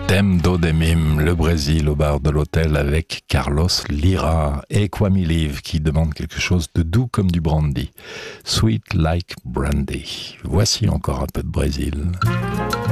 Tempo de Mim, le Brésil au bar de l'hôtel avec Carlos Lyra et Kwame Live qui demande quelque chose de doux comme du brandy. Sweet like brandy. Voici encore un peu de Brésil.